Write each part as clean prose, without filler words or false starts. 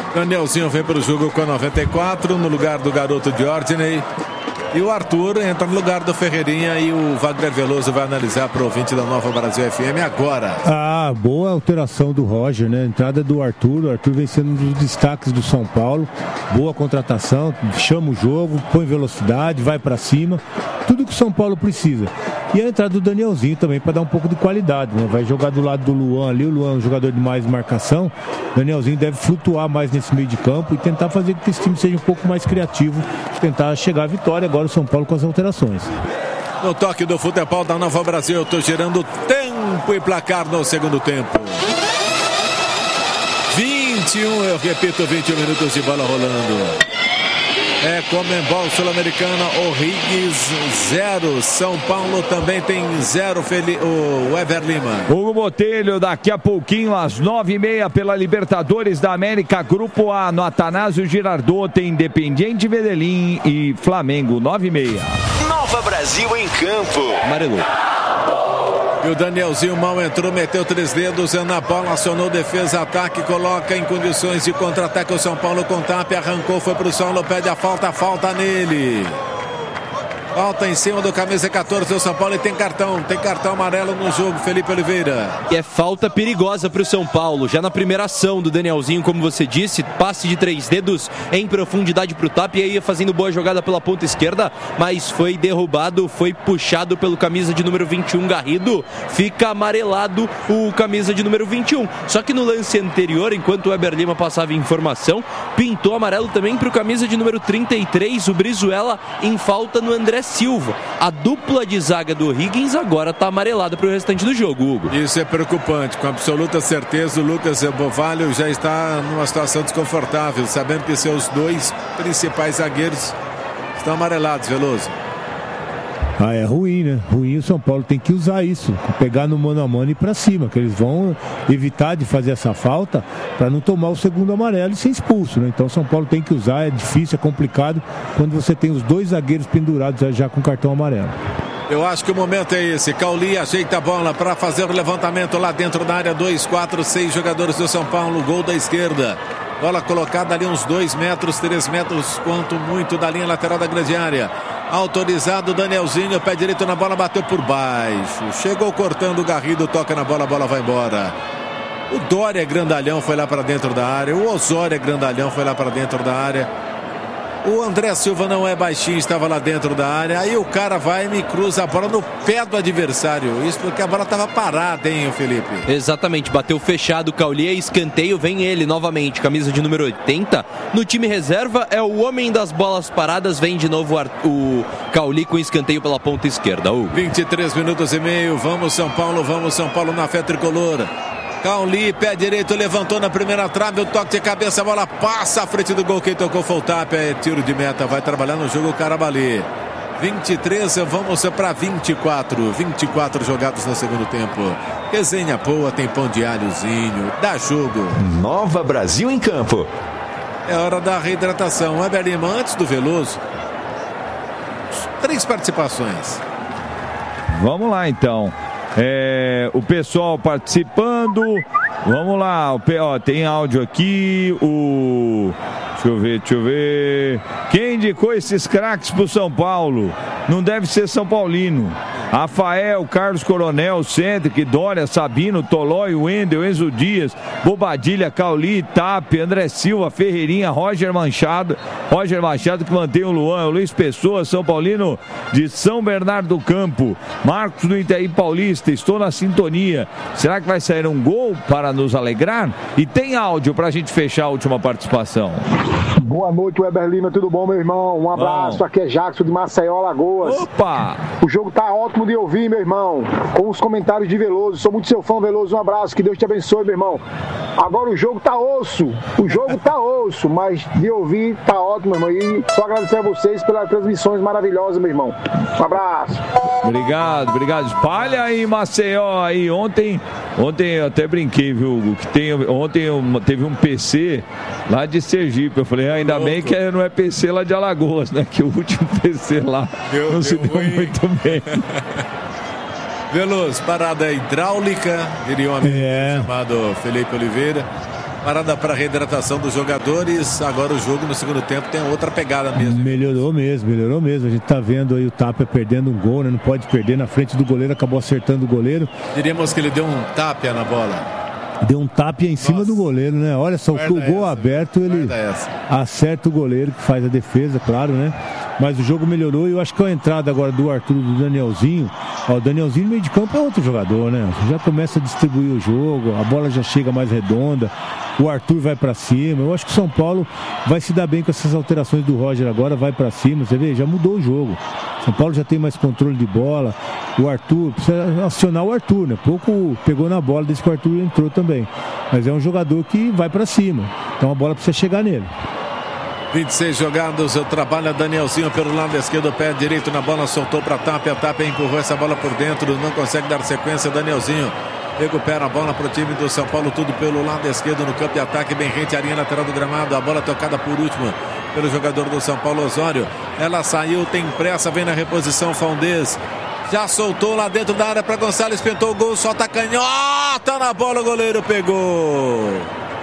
Danielzinho vem para o jogo com a 94, no lugar do garoto Diordiney. E o Arthur entra no lugar do Ferreirinha e o Wagner Veloso vai analisar para o ouvinte da Nova Brasil FM agora. Boa alteração do Roger, né? Entrada do Arthur. O Arthur vem sendo um dos destaques do São Paulo. Boa contratação, chama o jogo, põe velocidade, vai para cima. Tudo que o São Paulo precisa. E a entrada do Danielzinho também para dar um pouco de qualidade, né? Vai jogar do lado do Luan ali. O Luan é um jogador de mais marcação. O Danielzinho deve flutuar mais nesse meio de campo e tentar fazer com que esse time seja um pouco mais criativo, tentar chegar à vitória. Agora o São Paulo com as alterações. No toque do futebol da Nova Brasil, eu estou gerando tempo e placar no segundo tempo. 21, eu repito, 21 minutos de bola rolando. É Comembol Sul-Americana, O'Higgins 0, São Paulo também tem 0, o Ever Lima. Hugo Botelho, daqui a pouquinho às 9h30 pela Libertadores da América, Grupo A, no Atanásio Girardot, tem Independiente Medellín e Flamengo, 9h30. Nova Brasil em campo. Amarelo. E o Danielzinho mal entrou, meteu 3 dedos na bola, acionou defesa, ataque, coloca em condições de contra-ataque o São Paulo com Tapia, arrancou, foi pro solo, pede a falta nele. Falta em cima do camisa 14 do São Paulo e tem cartão amarelo no jogo, Felipe Oliveira. E é falta perigosa para o São Paulo, já na primeira ação do Danielzinho, como você disse, passe de 3 dedos em profundidade para o Tapia, ia fazendo boa jogada pela ponta esquerda, mas foi derrubado, foi puxado pelo camisa de número 21, Garrido, fica amarelado o camisa de número 21. Só que no lance anterior, enquanto o Eber Lima passava informação, pintou amarelo também para o camisa de número 33, o Brizuela, em falta no André Silva. A dupla de zaga do Higgins agora está amarelada para o restante do jogo, Hugo. Isso é preocupante, com absoluta certeza o Lucas Bovalho já está numa situação desconfortável, sabendo que seus 2 principais zagueiros estão amarelados, Veloso. É ruim, né? Ruim, o São Paulo tem que usar isso, pegar no mano a mano e ir pra cima, que eles vão evitar de fazer essa falta para não tomar o segundo amarelo e ser expulso, né? Então o São Paulo tem que usar, é difícil, é complicado quando você tem os 2 zagueiros pendurados já com cartão amarelo. Eu acho que o momento é esse. Cauli ajeita a bola para fazer o levantamento lá dentro da área. 2, 4, 6 jogadores do São Paulo. Gol da esquerda. Bola colocada ali uns 2 metros, 3 metros, quanto muito da linha lateral da grande área. Autorizado Danielzinho, pé direito na bola, bateu por baixo. Chegou cortando o Garrido, toca na bola, a bola vai embora. O Dória Grandalhão foi lá para dentro da área. O Osório Grandalhão foi lá para dentro da área. O André Silva não é baixinho, estava lá dentro da área. Aí o cara vai e me cruza a bola no pé do adversário. Isso porque a bola estava parada, hein, Felipe? Exatamente, bateu fechado o Cauli, escanteio, vem ele novamente, camisa de número 80. No time reserva é o homem das bolas paradas, vem de novo o Cauli com escanteio pela ponta esquerda. 23 minutos e meio, vamos São Paulo na fé tricolor. Cauli, pé direito, levantou na primeira trave, o toque de cabeça, a bola passa à frente do gol, quem tocou foi o Tapia, é tiro de meta, vai trabalhar no jogo o Carabalí. 23, vamos para 24 jogados no segundo tempo. Resenha boa, tem pão de alhozinho, dá jogo. Nova Brasil em campo. É hora da reidratação. Eber Lima, antes do Veloso, 3 participações. Vamos lá então. O pessoal participando. Vamos lá. Tem áudio aqui. Deixa eu ver. Quem indicou esses craques pro São Paulo? Não deve ser São Paulino. Rafael, Carlos Coronel, Cedric, Dória, Sabino, Tolói, Wendel, Enzo Dias, Bobadilha, Cauli, Tapia, André Silva, Ferreirinha, Roger Machado que mantém o Luan, o Luiz Pessoa, São Paulino de São Bernardo do Campo, Marcos do Itaí Paulista, estou na sintonia. Será que vai sair um gol para nos alegrar? E tem áudio para a gente fechar a última participação. Boa noite, Eber Lima, tudo bom, meu irmão? Um abraço, aqui é Jackson de Maceió, Alagoas. Opa! O jogo tá ótimo de ouvir, meu irmão, com os comentários de Veloso, sou muito seu fã, Veloso, um abraço, que Deus te abençoe, meu irmão. Agora o jogo tá osso, mas de ouvir tá ótimo, meu irmão, e só agradecer a vocês pelas transmissões maravilhosas, meu irmão. Um abraço. Obrigado. Espalha aí, Maceió, aí. Ontem eu até brinquei, viu, Hugo, que ontem teve um PC lá de Sergipe, eu falei, ainda bem que não é PC lá de Alagoas, né, que o último PC lá não se deu muito bem. Veloso, parada hidráulica, diria um amigo chamado Felipe Oliveira. Parada para reidratação dos jogadores. Agora o jogo no segundo tempo tem outra pegada mesmo. Melhorou mesmo. A gente tá vendo aí o Tapia perdendo um gol, né? Não pode perder na frente do goleiro, acabou acertando o goleiro. Diríamos que ele deu um Tapia na bola. Deu um Tapia em cima do goleiro, né? Olha só, o gol aberto, ele acerta o goleiro que faz a defesa, claro, né? Mas o jogo melhorou e eu acho que a entrada agora do Arthur e do Danielzinho, o Danielzinho no meio de campo é outro jogador, né? Já começa a distribuir o jogo, a bola já chega mais redonda, o Arthur vai pra cima. Eu acho que o São Paulo vai se dar bem com essas alterações do Roger agora, vai pra cima, você vê, já mudou o jogo. São Paulo já tem mais controle de bola, o Arthur, precisa acionar o Arthur, né? Pouco pegou na bola desde que o Arthur entrou também, mas é um jogador que vai pra cima, então a bola precisa chegar nele. 26 jogados, trabalha Danielzinho pelo lado esquerdo, pé direito na bola, soltou para Tapia, Tapia empurrou essa bola por dentro, não consegue dar sequência, Danielzinho recupera a bola para o time do São Paulo, tudo pelo lado esquerdo no campo de ataque, bem rente à linha lateral do gramado, a bola tocada por último pelo jogador do São Paulo, Osório, ela saiu, tem pressa, vem na reposição, Faldez, já soltou lá dentro da área para Gonçalves, pintou o gol, solta a canhota na bola, o goleiro pegou.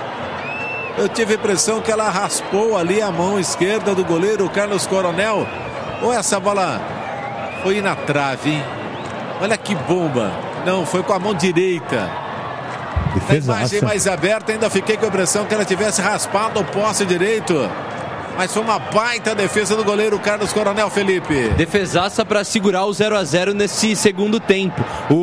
Eu tive a impressão que ela raspou ali a mão esquerda do goleiro Carlos Coronel. Ou essa bola foi na trave, hein? Olha que bomba. Não, foi com a mão direita. A imagem mais aberta, ainda fiquei com a impressão que ela tivesse raspado o poste direito. Mas foi uma baita defesa do goleiro Carlos Coronel, Felipe. Defesaça para segurar o 0-0 nesse segundo tempo.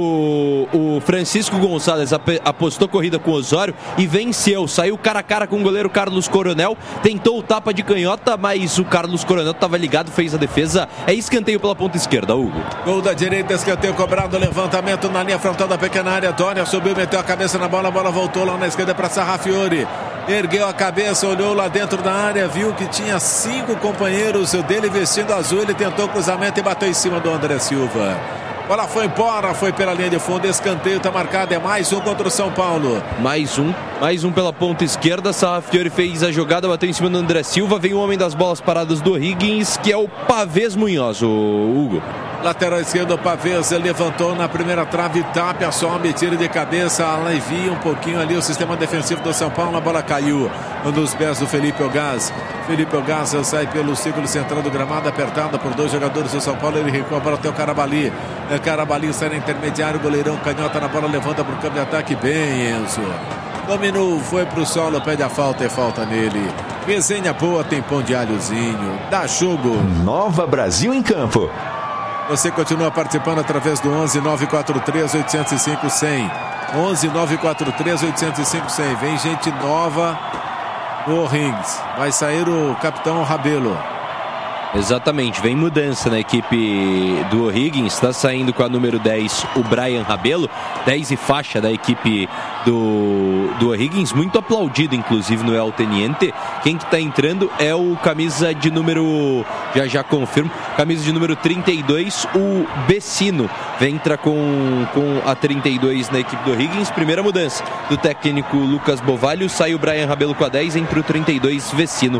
O Francisco Gonçalves apostou corrida com o Osório e venceu. Saiu cara a cara com o goleiro Carlos Coronel. Tentou o tapa de canhota, mas o Carlos Coronel estava ligado, fez a defesa. É escanteio pela ponta esquerda, Hugo. Gol da direita, escanteio cobrado, levantamento na linha frontal da pequena área. Dória subiu, meteu a cabeça na bola, a bola voltou lá na esquerda para Sarrafiori. Ergueu a cabeça, olhou lá dentro da área, viu que tinha 5 companheiros dele vestindo azul, ele tentou o cruzamento e bateu em cima do André Silva. Bola foi embora, foi pela linha de fundo, escanteio está marcado, é mais um contra o São Paulo. Mais um pela ponta esquerda, Sarrafiori fez a jogada, bateu em cima do André Silva, vem o homem das bolas paradas do Higgins, que é o Pavés Munhoz, o Hugo. Lateral esquerdo, Pavés levantou na primeira trave, Tapia, sobe, tira de cabeça, alivia um pouquinho ali o sistema defensivo do São Paulo, a bola caiu nos pés do Felipe Ogaz. Felipe Ogaz sai pelo círculo central do gramado, apertada por 2 jogadores do São Paulo, ele recua a bola até o Carabali. Carabali sai na intermediária, goleirão canhota na bola, levanta para o campo de ataque, bem, Enzo. Dominou, foi pro solo, pede a falta, é falta nele. Resenha boa, tem pão de alhozinho, dá jogo. Nova Brasil em campo. Você continua participando através do 11 943 805 100. 11 943 805 100. Vem gente nova no Rings. Vai sair o capitão Rabelo. Exatamente, vem mudança na equipe do O'Higgins, está saindo com a número 10 o Brian Rabelo, 10 e faixa da equipe do O'Higgins, muito aplaudido inclusive no El Teniente. Quem que está entrando é o camisa de número, já confirmo, camisa de número 32, o Vecino, entra com a 32 na equipe do O'Higgins. Primeira mudança do técnico Lucas Bovalho, sai o Brian Rabelo com a 10, entra o 32 Vecino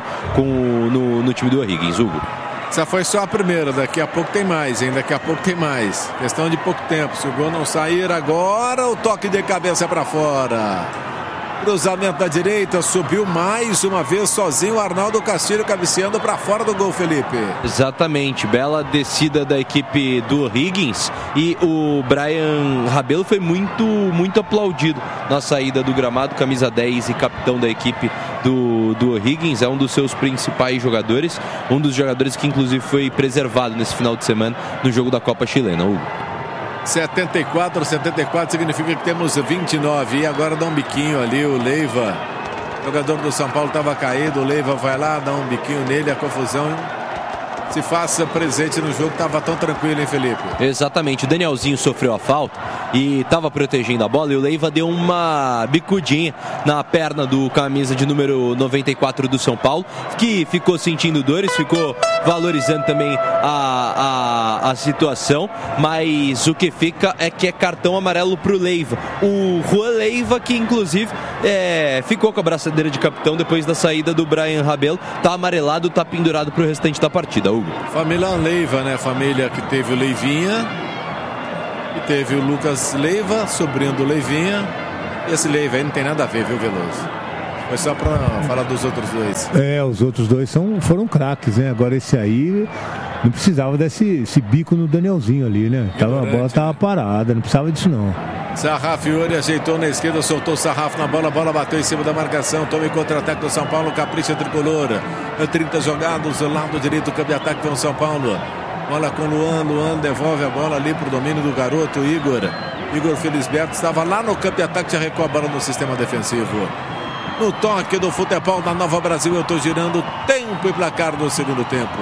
no time do O'Higgins, Hugo. Essa foi só a primeira, daqui a pouco tem mais, hein? Daqui a pouco tem mais. Questão de pouco tempo. Se o gol não sair agora, o toque de cabeça para fora. Cruzamento da direita, subiu mais uma vez sozinho o Arnaldo Castilho cabeceando para fora do gol, Felipe. Exatamente, bela descida da equipe do Higgins e o Brian Rabelo foi muito aplaudido na saída do gramado, camisa 10 e capitão da equipe do Higgins, é um dos seus principais jogadores, um dos jogadores que inclusive foi preservado nesse final de semana no jogo da Copa Chilena, Hugo. 74 significa que temos 29 e agora dá um biquinho ali o Leiva, jogador do São Paulo estava caído, o Leiva vai lá, dá um biquinho nele, a confusão se faça presente no jogo, estava tão tranquilo, hein, Felipe? Exatamente, o Danielzinho sofreu a falta e estava protegendo a bola e o Leiva deu uma bicudinha na perna do camisa de número 94 do São Paulo, que ficou sentindo dores, ficou valorizando também a situação, mas o que fica é que é cartão amarelo pro Leiva. O Juan Leiva, que inclusive ficou com a braçadeira de capitão depois da saída do Brian Rabelo, tá amarelado, tá pendurado pro restante da partida, Hugo. Família Leiva, né? Família que teve o Leivinha e teve o Lucas Leiva, sobrinho do Leivinha. E esse Leiva aí não tem nada a ver, viu, Veloso? Foi só para falar dos outros dois. Os outros dois foram craques, né? Agora esse aí não precisava desse bico no Danielzinho ali, né? A bola tava parada, não precisava disso não. Sarrafo Yuri ajeitou na esquerda, soltou o Sarrafo na bola, a bola bateu em cima da marcação, toma em contra-ataque do São Paulo, capricha tricolor. 30 jogados, lado direito, campo de ataque com o São Paulo. Bola com Luan devolve a bola ali pro domínio do garoto Igor Felisberto estava lá no campo de ataque, já recuou a bola no sistema defensivo. No toque do futebol da Nova Brasil, eu tô girando tempo e placar do segundo tempo.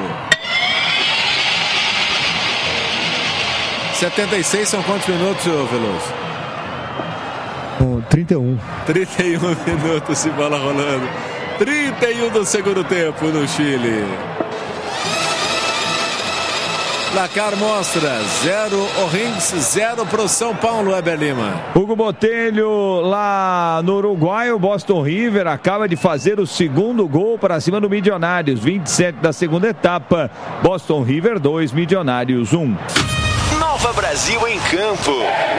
76 são quantos minutos, Veloso? 31. 31 minutos de bola rolando. 31 do segundo tempo no Chile. Placar mostra 0 O'Higgins, 0 para o São Paulo, Weber Lima. Hugo Botelho, lá no Uruguai, o Boston River acaba de fazer o segundo gol para cima do Milionários. 27 da segunda etapa. Boston River 2, Milionários 1. Nova Brasil em campo.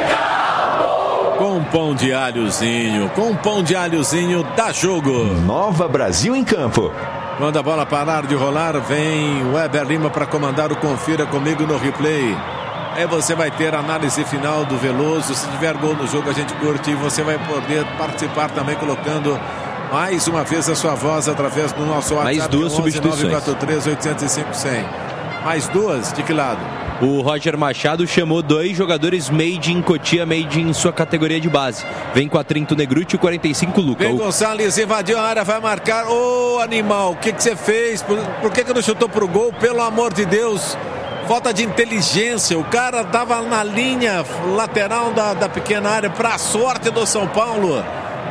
Com pão de alhozinho, dá jogo. Nova Brasil em campo. Quando a bola parar de rolar, vem o Weber Lima para comandar o Confira Comigo no replay. Aí você vai ter a análise final do Veloso. Se tiver gol no jogo, a gente curte. E você vai poder participar também colocando mais uma vez a sua voz através do nosso WhatsApp. Mais duas substituições. 943-805-100. Mais duas? De que lado? O Roger Machado chamou 2 jogadores made in Cotia, made in sua categoria de base. Vem com a 30 Negruti e 45 Luca. Vem Gonçalves, invadiu a área, vai marcar. Ô, animal, o que você fez? Por que não chutou pro gol? Pelo amor de Deus. Falta de inteligência. O cara tava na linha lateral da pequena área. Pra sorte do São Paulo.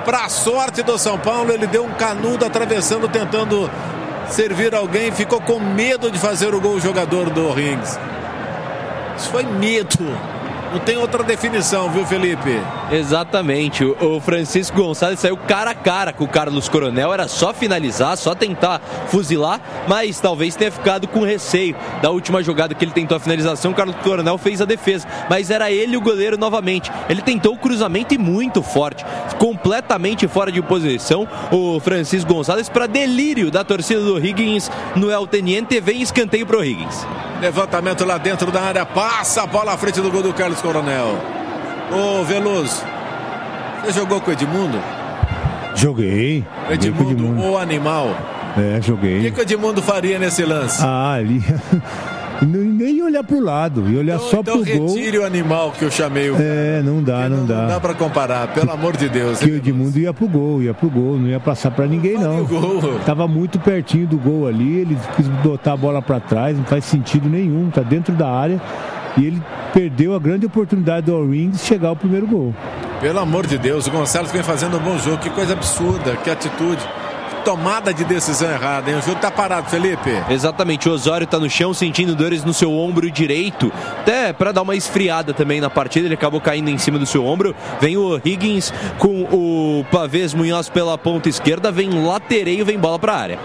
Ele deu um canudo atravessando, tentando servir alguém. Ficou com medo de fazer o gol o jogador do O'Higgins. Isso foi medo. Não tem outra definição, viu, Felipe? Exatamente. O Francisco Gonçalves saiu cara a cara com o Carlos Coronel. Era só finalizar, só tentar fuzilar, mas talvez tenha ficado com receio da última jogada que ele tentou a finalização. O Carlos Coronel fez a defesa, mas era ele o goleiro novamente. Ele tentou o cruzamento e muito forte, completamente fora de posição. O Francisco Gonçalves, para delírio da torcida do O'Higgins no El Teniente, vem escanteio pro O'Higgins. Levantamento lá dentro da área, passa a bola à frente do gol do Carlos Coronel. Ô, Veloso, você jogou com o Edmundo? Joguei. Edmundo, o animal. Joguei. O que o Edmundo faria nesse lance? Ali... Nem olhar pro lado, ia olhar só pro gol. Então retire o animal que eu chamei. Não dá. Não dá pra comparar, pelo amor de Deus. Que o Edmundo ia pro gol, não ia passar pra ninguém, não. Tava muito pertinho do gol ali, ele quis botar a bola pra trás, não faz sentido nenhum, tá dentro da área. E ele perdeu a grande oportunidade do O'Higgins de chegar ao primeiro gol. Pelo amor de Deus, o Gonçalves vem fazendo um bom jogo, que coisa absurda, que atitude. Tomada de decisão errada, hein? O jogo tá parado, Felipe. Exatamente, o Osório tá no chão sentindo dores no seu ombro direito, até pra dar uma esfriada também na partida, ele acabou caindo em cima do seu ombro. Vem o O'Higgins com o Pavés Munhoz pela ponta esquerda, vem latereio, vem bola pra área.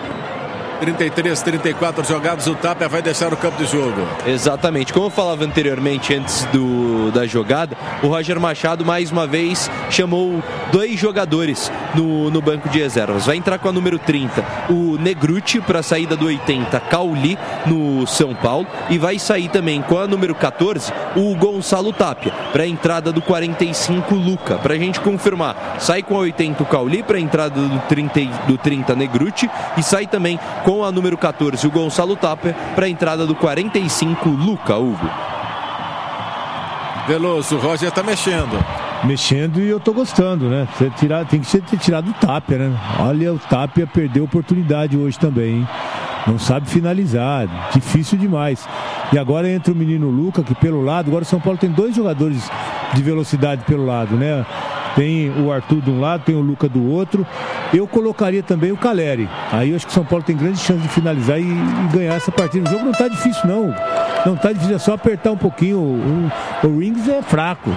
33, 34 jogados, o Tapia vai deixar o campo de jogo. Exatamente, como eu falava anteriormente antes da jogada, o Roger Machado mais uma vez chamou 2 jogadores no banco de reservas. Vai entrar com a número 30 o Negruti para a saída do 80 Cauli no São Paulo, e vai sair também com a número 14 o Gonçalo Tapia para a entrada do 45 Luca. Para a gente confirmar, sai com a 80 o Cauli para a entrada do 30 Negruti, e sai também com a número 14, o Gonçalo Tapia, para a entrada do 45, Luca, Hugo. Veloso, o Roger tá mexendo. E eu tô gostando, né? Tem que ter tirado o Tapia, né? Olha, o Tapia perdeu a oportunidade hoje também, hein? Não sabe finalizar, difícil demais. E agora entra o menino Luca, que pelo lado, agora o São Paulo tem 2 jogadores de velocidade pelo lado, né? Tem o Arthur de um lado, tem o Luca do outro. Eu colocaria também o Caleri. Aí eu acho que o São Paulo tem grande chance de finalizar e ganhar essa partida. O jogo não tá difícil, não. Não tá difícil, é só apertar um pouquinho. O O'Higgins é fraco.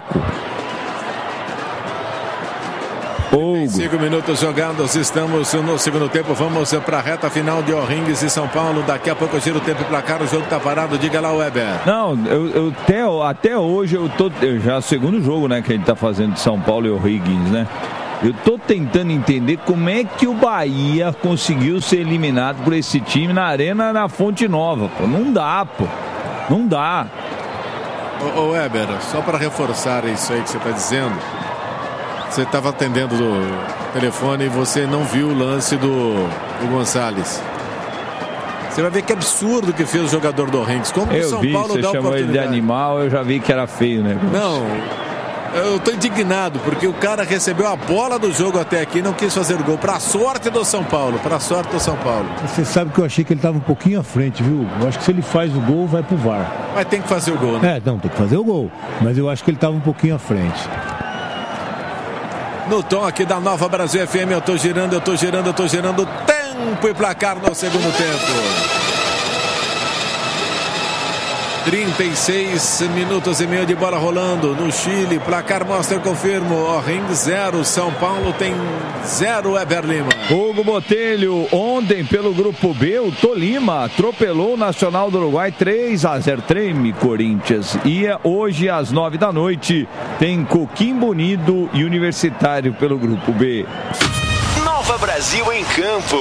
5 minutos jogados, estamos no segundo tempo, vamos para a reta final de O'Higgins e São Paulo. Daqui a pouco eu giro o tempo e placar, o jogo tá parado, diga lá, Weber. Não, até hoje já é o segundo jogo, né, que a gente tá fazendo de São Paulo e O'Higgins, né? Eu tô tentando entender como é que o Bahia conseguiu ser eliminado por esse time na Arena na Fonte Nova, pô. Não dá, pô. Não dá. Ô Weber, só para reforçar isso aí que você está dizendo, você estava atendendo do telefone e você não viu o lance do Gonçalves. Você vai ver que absurdo que fez o jogador do O'Higgins. Como o São Paulo dá oportunidade. Você chamou ele de animal, eu já vi que era feio, né? Não, eu tô indignado, porque o cara recebeu a bola do jogo até aqui e não quis fazer o gol. Pra sorte do São Paulo, Você sabe que eu achei que ele tava um pouquinho à frente, viu? Eu acho que se ele faz o gol, vai pro VAR. Mas tem que fazer o gol, né? Não, tem que fazer o gol. Mas eu acho que ele tava um pouquinho à frente. No tom aqui da Nova Brasil FM, eu tô girando. Tempo e placar no segundo tempo. 36 minutos e meio de bola rolando no Chile. Placar mostra, eu confirmo. O'Higgins 0, São Paulo tem 0, Weber Lima. Hugo Botelho, ontem pelo grupo B, o Tolima atropelou o Nacional do Uruguai 3-0, treme Corinthians. E hoje às 9 da noite tem Coquimbo Unido e Universitário pelo grupo B. Nova Brasil em campo.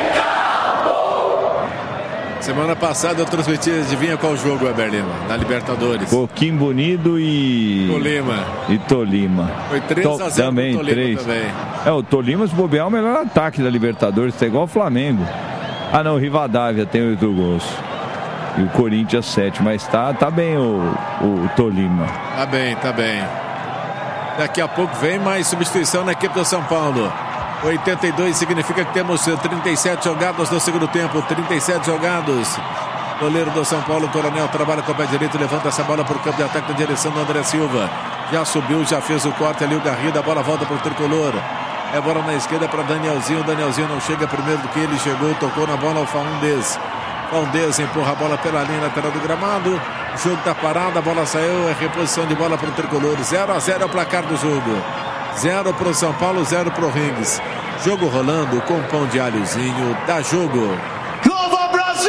Semana passada eu transmiti, adivinha qual jogo, Weber Lima? Na Libertadores. Coquimbo Unido e Tolima. Foi 3-0 também, pro Tolima 3. também. O Tolima, se bobear, é o melhor ataque da Libertadores, tá igual o Flamengo. Ah não, o Rivadavia tem 8 gols. E o Corinthians 7, mas tá bem o Tolima. Tá bem. Daqui a pouco vem mais substituição na equipe do São Paulo. 82 significa que temos 37 jogados no segundo tempo. 37 jogados. Goleiro do São Paulo, Coronel, trabalha com o pé direito, levanta essa bola para o campo de ataque na direção do André Silva. Já subiu, já fez o corte ali o Garrido, a bola volta para o tricolor. É bola na esquerda para Danielzinho. Danielzinho não chega primeiro do que ele chegou, tocou na bola ao Faundez. Faundez empurra a bola pela linha lateral do gramado. O jogo está parado, a bola saiu, é reposição de bola para o tricolor. 0-0 é o placar do jogo. 0 para o São Paulo, 0 para o O'Higgins. Jogo rolando com pão de alhozinho. Dá jogo. Nova Brasil!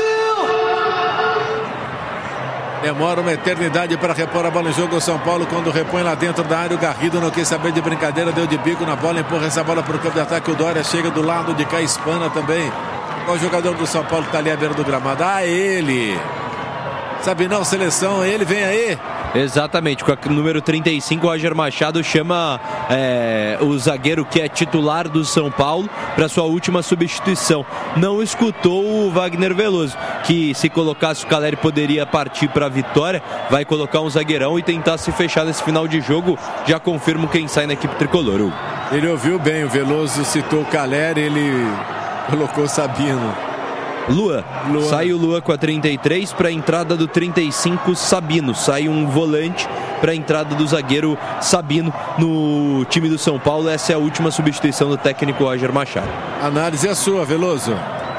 Demora uma eternidade para repor a bola em jogo. O São Paulo, quando repõe lá dentro da área, o Garrido não quis saber de brincadeira, deu de bico na bola, empurra essa bola para o campo de ataque. O Dória chega do lado de cá, espana também. Qual jogador do São Paulo que está ali à beira do gramado? Ele! Sabe não, seleção, ele vem aí. Exatamente, com o número 35, o Roger Machado chama o zagueiro que é titular do São Paulo para sua última substituição. Não escutou o Wagner Veloso, que se colocasse o Caleri poderia partir para a vitória, vai colocar um zagueirão e tentar se fechar nesse final de jogo. Já confirmo quem sai na equipe tricolor. Hugo. Ele ouviu bem, o Veloso citou o Caleri, ele colocou o Sabino. Lua. Sai o Lua com a 33 para a entrada do 35 Sabino. Sai um volante para a entrada do zagueiro Sabino no time do São Paulo. Essa é a última substituição do técnico Roger Machado. A análise é sua, Veloso.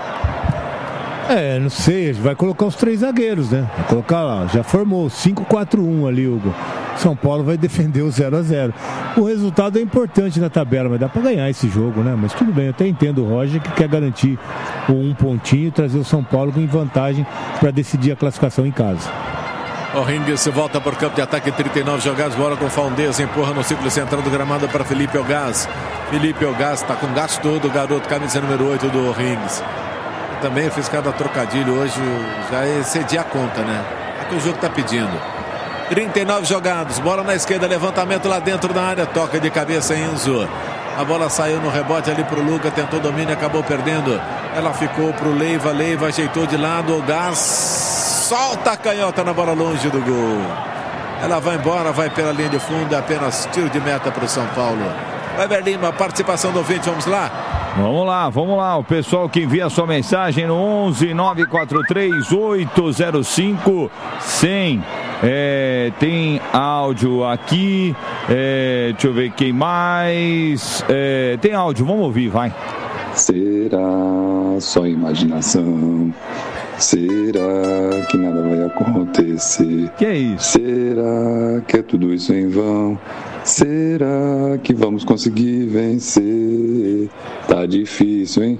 Não sei, vai colocar os 3 zagueiros, né? Vai colocar lá, já formou 5-4-1 ali, Hugo. São Paulo vai defender o 0-0. O resultado é importante na tabela, mas dá para ganhar esse jogo, né? Mas tudo bem, eu até entendo o Roger que quer garantir um pontinho e trazer o São Paulo em vantagem para decidir a classificação em casa. O'Higgins volta por campo de ataque, 39 jogados, bola com o Faundez, empurra no círculo central do gramado para Felipe Elgás. Felipe Elgás está com gás todo, o garoto, camisa número 8 do O'Higgins. Também fiz cada trocadilho hoje, já excedi a conta, né? É que o jogo está pedindo. 39 jogados, bola na esquerda, levantamento lá dentro da área, toca de cabeça Enzo. A bola saiu no rebote ali pro Luca, tentou domínio, acabou perdendo. Ela ficou pro Leiva, Leiva ajeitou de lado, o Gás solta a canhota na bola longe do gol. Ela vai embora, vai pela linha de fundo, apenas tiro de meta pro São Paulo. Weber Lima, participação do ouvinte, vamos lá? Vamos lá, o pessoal que envia sua mensagem no 11 943 805 100. Tem áudio aqui, deixa eu ver quem mais. Tem áudio, vamos ouvir, vai. Será só imaginação? Será que nada vai acontecer? Que é isso? Será que é tudo isso em vão? Será que vamos conseguir vencer? Tá difícil, hein?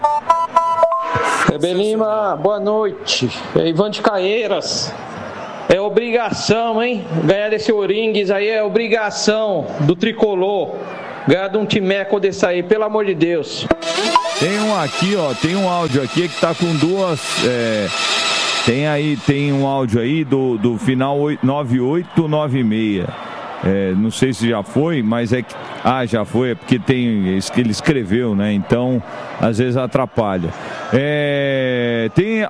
Weber Lima, boa noite. É Ivan de Caeiras. É obrigação, hein? Ganhar desse O'Higgins aí é obrigação do tricolor. Ganhar de um timeco desse aí, pelo amor de Deus. Tem um aqui, ó, tem um áudio aqui que tá com duas... Tem um áudio aí do final 9896. Não sei se já foi, mas é que... já foi, é porque ele escreveu, né? Então, às vezes atrapalha. Tem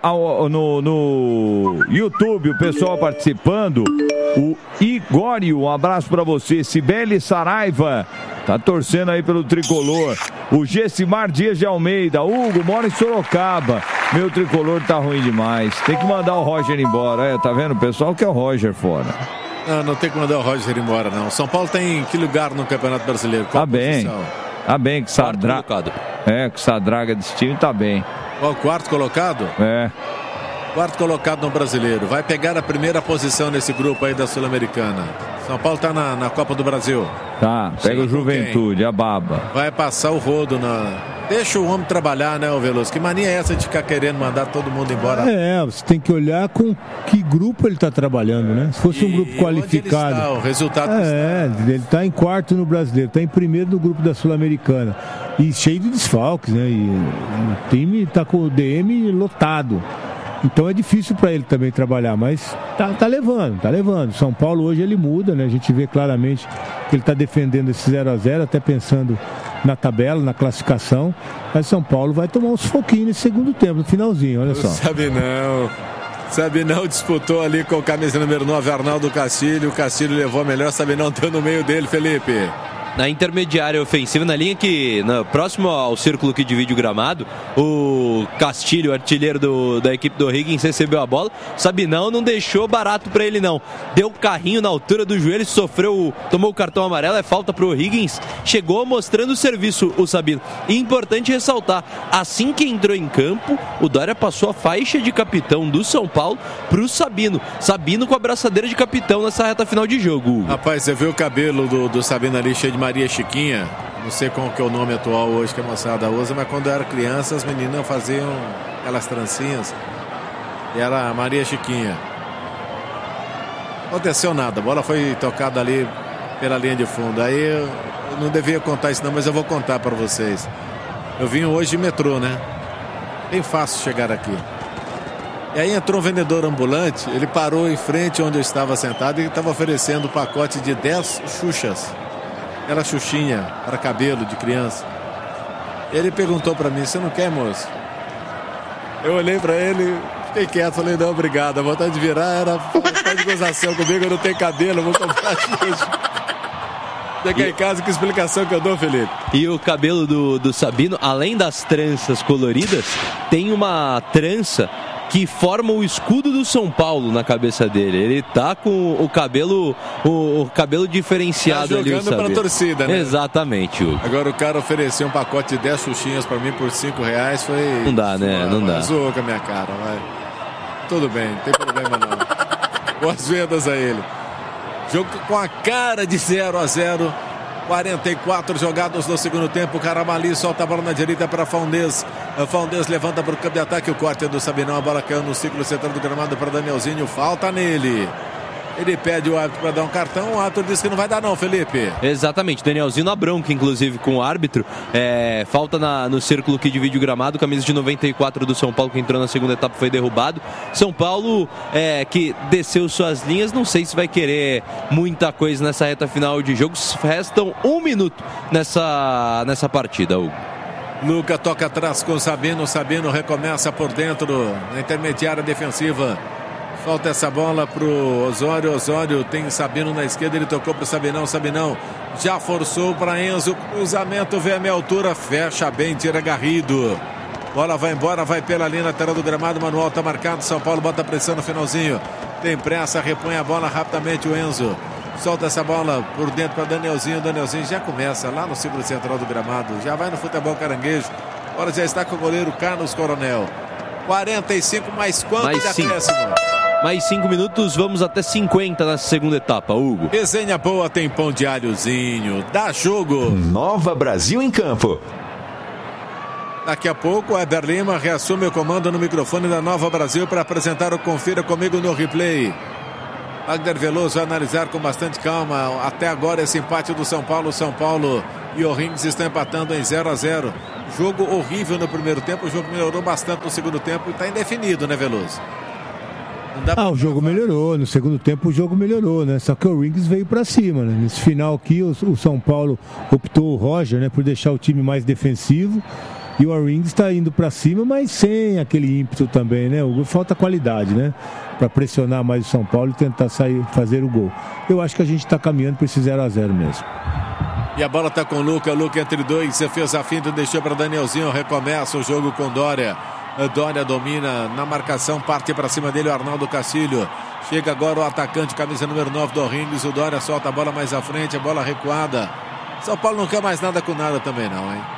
no YouTube o pessoal participando. O Igório, um abraço pra você. Cibele Saraiva, tá torcendo aí pelo tricolor. O Gessimar Dias de Almeida. Hugo, mora em Sorocaba. Meu tricolor tá ruim demais. Tem que mandar o Roger embora. Tá vendo? O pessoal quer o Roger fora. Não tem que mandar o Roger embora, não. São Paulo tem que lugar no Campeonato Brasileiro? Tá bem. Tá bem, que Sadraga. Que Sadraga desse time tá bem. O quarto colocado? Quarto colocado no Brasileiro. Vai pegar a primeira posição nesse grupo aí da Sul-Americana. São Paulo tá na Copa do Brasil. Tá, pega o Juventude, a baba. Vai passar o rodo Deixa o homem trabalhar, né, o Veloso? Que mania é essa de ficar querendo mandar todo mundo embora? Você tem que olhar com que grupo ele está trabalhando, né? Se fosse um grupo qualificado. Onde ele está, o resultado ele está em quarto no Brasileiro, está em primeiro no grupo da Sul-Americana. E cheio de desfalques, né? E o time está com o DM lotado. Então é difícil para ele também trabalhar, mas tá levando. São Paulo hoje ele muda, né? A gente vê claramente que ele está defendendo esse 0-0, até pensando na tabela, na classificação. Mas São Paulo vai tomar uns foquinhos nesse segundo tempo, no finalzinho, olha só. Sabinão disputou ali com o camisa número 9, Arnaldo Castilho. O Castilho levou a melhor, Sabinão deu no meio dele, Felipe. Na intermediária ofensiva, na linha próximo ao círculo que divide o gramado, o Castilho, artilheiro da equipe do Higgins, recebeu a bola. Sabinão não deixou barato pra ele, não. Deu carrinho na altura do joelho, tomou o cartão amarelo, é falta pro Higgins. Chegou mostrando o serviço, o Sabino. E importante ressaltar, assim que entrou em campo, o Dória passou a faixa de capitão do São Paulo pro Sabino. Sabino com a braçadeira de capitão nessa reta final de jogo. Rapaz, você viu o cabelo do Sabino ali cheio de Maria Chiquinha, não sei qual que é o nome atual hoje que a moçada usa, mas quando eu era criança as meninas faziam aquelas trancinhas e era Maria Chiquinha. Não aconteceu nada, a bola foi tocada ali pela linha de fundo. Aí eu não devia contar isso não, mas eu vou contar para vocês. Eu vim hoje de metrô, né? Bem fácil chegar aqui. E aí entrou um vendedor ambulante, ele parou em frente onde eu estava sentado e estava oferecendo um pacote de 10 xuxas. Aquela xuxinha para cabelo de criança. Ele perguntou para mim, você não quer, moço? Eu olhei para ele, fiquei quieto, falei, não, obrigado. A vontade de virar era de gozação comigo, eu não tenho cabelo, eu vou comprar xuxa. Cheguei em casa, que explicação que eu dou, Felipe? E o cabelo do Sabino, além das tranças coloridas, tem uma trança que forma o escudo do São Paulo na cabeça dele. Ele tá com o cabelo diferenciado ali, jogando pra torcida, né? Exatamente, Hugo. Agora o cara ofereceu um pacote de 10 xuxinhas pra mim por R$5, foi... Não dá, né? Não dá. Zoou com a minha cara, vai. Tudo bem, não tem problema não. Boas vendas a ele. Jogo com a cara de 0-0. 44 jogados no segundo tempo. Caramali solta a bola na direita para Faldez. Faldez levanta para o campo de ataque. O corte do Sabinão. A bola caiu no ciclo central do gramado para Danielzinho. Falta nele. Ele pede o árbitro para dar um cartão. O árbitro diz que não vai dar não, Felipe. Exatamente. Danielzinho na bronca, inclusive, com o árbitro. Falta no círculo que divide o gramado. Camisa de 94 do São Paulo, que entrou na segunda etapa, foi derrubado. São Paulo, que desceu suas linhas. Não sei se vai querer muita coisa nessa reta final de jogo. Restam 1 minuto nessa partida, Hugo. Luca toca atrás com o Sabino. Sabino recomeça por dentro na intermediária defensiva. Falta essa bola pro Osório. Osório tem Sabino na esquerda. Ele tocou pro Sabinão. Sabinão já forçou para Enzo. Cruzamento vem a meia altura. Fecha bem, tira Garrido. Bola vai embora, vai pela linha lateral do gramado. Manuel tá marcado. São Paulo bota pressão no finalzinho. Tem pressa, repõe a bola rapidamente o Enzo. Solta essa bola por dentro para Danielzinho. Danielzinho já começa lá no círculo central do gramado. Já vai no futebol caranguejo. Agora já está com o goleiro Carlos Coronel. 45 mais quanto de acréscimo? Mais 5 minutos, vamos até 50 nessa segunda etapa, Hugo. Resenha boa, tem pão de alhozinho. Dá jogo. Nova Brasil em campo. Daqui a pouco, Heber Lima reassume o comando no microfone da Nova Brasil para apresentar o Confira Comigo no Replay. Wagner Veloso vai analisar com bastante calma. Até agora esse empate do São Paulo. São Paulo e o Rings estão empatando em 0-0. Jogo horrível no primeiro tempo, o jogo melhorou bastante no segundo tempo e está indefinido, né, Veloso? O jogo melhorou, no segundo tempo o jogo melhorou, né? Só que o Rings veio para cima, né? Nesse final aqui o São Paulo optou, o Roger, né, por deixar o time mais defensivo. E o Rings está indo para cima, mas sem aquele ímpeto também, né? Falta qualidade, né? Para pressionar mais o São Paulo e tentar fazer o gol. Eu acho que a gente está caminhando para esse 0-0 mesmo. E a bola está com o Luca entre dois, você fez a finta, deixou para Danielzinho, recomeça o jogo com Dória. Dória domina na marcação, parte para cima dele o Arnaldo Castilho. Chega agora o atacante, camisa número 9 do Rings, o Dória solta a bola mais à frente, a bola recuada. São Paulo não quer mais nada com nada também não, hein?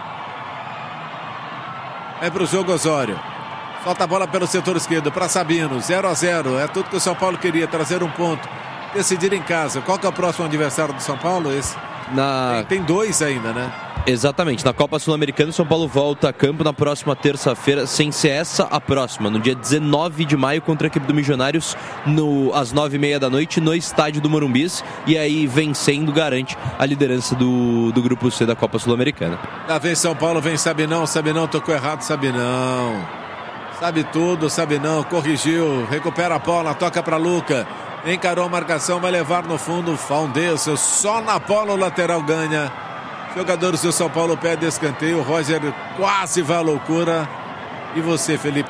É para o jogo Osório. Solta a bola pelo setor esquerdo para Sabino. 0-0. É tudo que o São Paulo queria, trazer um ponto. Decidir em casa. Qual que é o próximo adversário do São Paulo? Esse? Tem dois ainda, né? Exatamente. Na Copa Sul-Americana, o São Paulo volta a campo na próxima terça-feira, sem ser essa a próxima, no dia 19 de maio, contra a equipe do Milionários, às 9h30 da noite, no estádio do Morumbis. E aí, vencendo, garante a liderança do Grupo C da Copa Sul-Americana. Da vez São Paulo, vem Sabinão tocou errado, Sabinão. Sabe tudo, Sabinão, corrigiu, recupera a bola, toca para Luca. Encarou a marcação, vai levar no fundo, Faundes, só na bola o lateral ganha. Jogadores do São Paulo pede escanteio, o Roger quase vai à loucura. E você, Felipe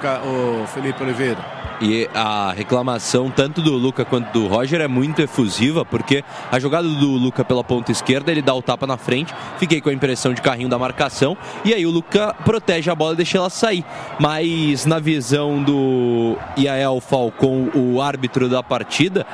Oliveira? E a reclamação tanto do Luca quanto do Roger é muito efusiva, porque a jogada do Luca pela ponta esquerda, ele dá o tapa na frente, fiquei com a impressão de carrinho da marcação, e aí o Luca protege a bola e deixa ela sair. Mas na visão do Yael Falcon, o árbitro da partida,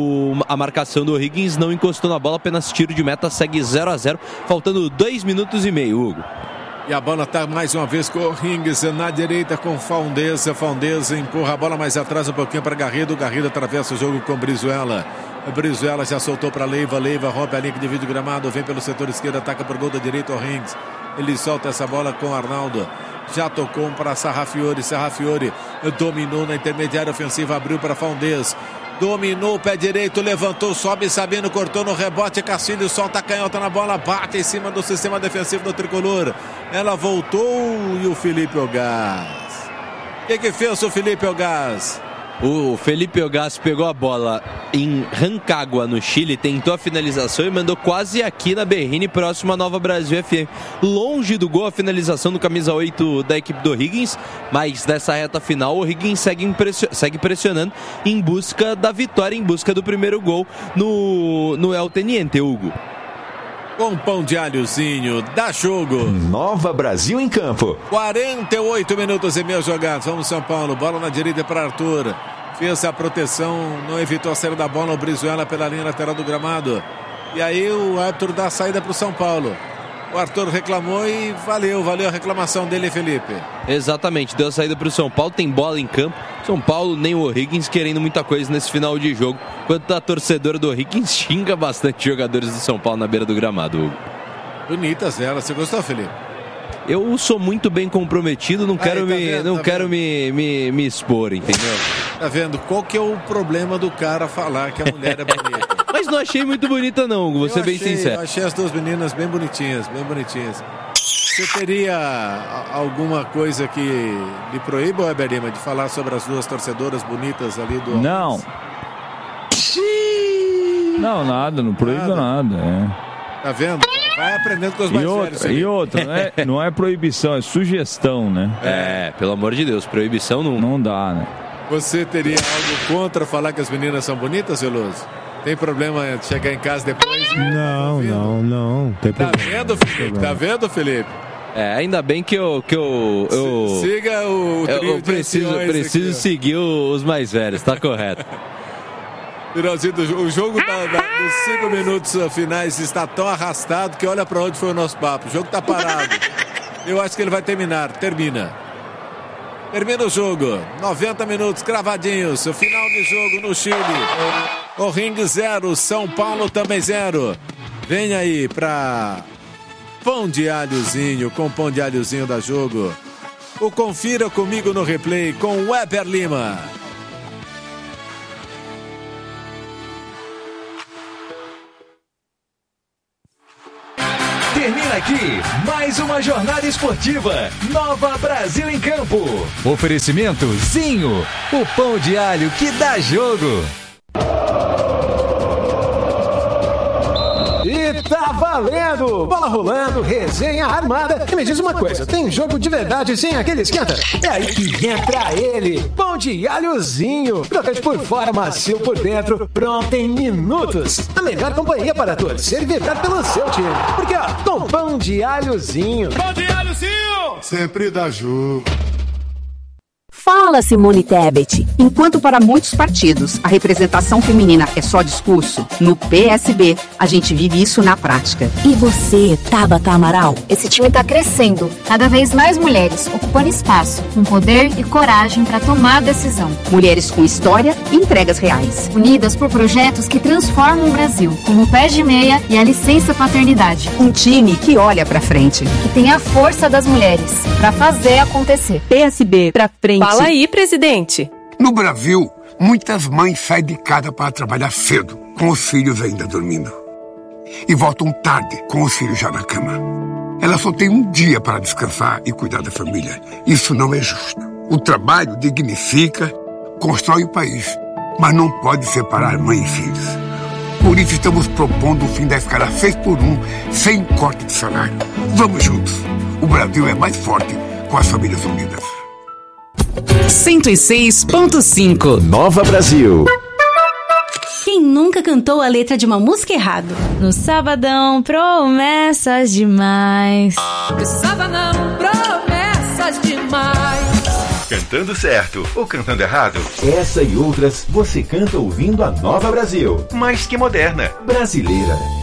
a marcação do Higgins não encostou na bola, apenas tiro de meta, segue 0-0, faltando 2 minutos e meio, Hugo. E a bola está mais uma vez com o Rings na direita com Faundeza. Faundeza empurra a bola mais atrás um pouquinho para Garrido. Garrido atravessa o jogo com Brizuela. Brizuela já soltou para Leiva. Leiva rompe a linha que divide o gramado. Vem pelo setor esquerdo, ataca por gol da direita o Rings. Ele solta essa bola com o Arnaldo. Já tocou para Sarrafiori. Sarrafiori dominou na intermediária ofensiva. Abriu para Faundeza. Dominou o pé direito, levantou, sobe Sabino, cortou no rebote, Castilho solta a canhota na bola, bate em cima do sistema defensivo do Tricolor. Ela voltou e o Felipe Ogás. O que fez o Felipe Ogás? O Felipe Ogás pegou a bola em Rancagua, no Chile, tentou a finalização e mandou quase aqui na Berrini, próximo à Nova Brasil FM. Longe do gol a finalização do camisa 8 da equipe do Higgins, mas nessa reta final o Higgins segue pressionando em busca da vitória, em busca do primeiro gol no El Teniente, Hugo. Com pão de alhozinho, dá jogo. Nova Brasil em campo. 48 minutos e meio jogados. Vamos São Paulo, bola na direita para Arthur. Fez a proteção, não evitou a saída da bola, o Brizuela pela linha lateral do gramado. E aí o árbitro dá a saída para o São Paulo. O Arthur reclamou e valeu a reclamação dele, Felipe. Exatamente, deu a saída para o São Paulo, tem bola em campo. São Paulo, nem o Higgins querendo muita coisa nesse final de jogo. Enquanto a torcedora do Higgins xinga bastante jogadores do São Paulo na beira do gramado, Hugo. Bonitas elas, você gostou, Felipe? Eu sou muito bem comprometido, não quero me expor, entendeu? Tá vendo? Qual que é o problema do cara falar que a mulher é bonita? Mas não achei muito bonita não, Hugo, vou ser bem sincero. Eu achei as duas meninas bem bonitinhas, bem bonitinhas. Você teria alguma coisa que lhe proíba, Weber Lima, de falar sobre as duas torcedoras bonitas ali do... Não. Não, nada, não proíbe nada. Tá vendo? Vai aprendendo com os mais velhos. E outra, não é proibição, é sugestão, né? Pelo amor de Deus, proibição não dá, né? Você teria algo contra falar que as meninas são bonitas, Veloso? Tem problema de chegar em casa depois? Não. Tem problema. Tá vendo, Felipe? Ainda bem que eu siga o trio eu preciso seguir os mais velhos, tá correto. O jogo dos 5 minutos finais está tão arrastado que olha para onde foi o nosso papo. O jogo está parado. Eu acho que ele vai terminar. Termina o jogo. 90 minutos cravadinhos. O final de jogo no Chile. O Ring 0, São Paulo também 0. Vem aí para pão de alhozinho, com pão de alhozinho da jogo. O Confira Comigo no Replay com Weber Lima. Termina aqui mais uma jornada esportiva. Nova Brasil em Campo. Oferecimento Zinho, o pão de alho que dá jogo. E tá valendo! Bola rolando, resenha armada. E me diz uma coisa, tem jogo de verdade sem aquele esquenta? É aí que entra ele, pão de alhozinho. Crocante por fora, macio por dentro, pronto em minutos. A melhor companhia para torcer e vibrar pelo seu time. Porque ó, com pão de alhozinho. Pão de alhozinho! Sempre dá jogo. Fala, Simone Tebet. Enquanto para muitos partidos a representação feminina é só discurso, no PSB a gente vive isso na prática. E você, Tabata Amaral? Esse time está crescendo. Cada vez mais mulheres ocupando espaço, com poder e coragem para tomar decisão. Mulheres com história e entregas reais. Unidas por projetos que transformam o Brasil, como o Pés de Meia e a Licença Paternidade. Um time que olha para frente. Que tem a força das mulheres para fazer acontecer. PSB pra frente. Fala aí, presidente. No Brasil, muitas mães saem de casa para trabalhar cedo, com os filhos ainda dormindo. E voltam tarde, com os filhos já na cama. Elas só têm um dia para descansar e cuidar da família. Isso não é justo. O trabalho dignifica, constrói o país, mas não pode separar mãe e filhos. Por isso estamos propondo o fim da escala 6x1, sem corte de salário. Vamos juntos. O Brasil é mais forte com as famílias unidas. 106.5 Nova Brasil. Quem nunca cantou a letra de uma música errado? No sabadão, promessas demais. No sabadão, promessas demais. Cantando certo ou cantando errado? Essa e outras você canta ouvindo a Nova Brasil. Mais que moderna, brasileira.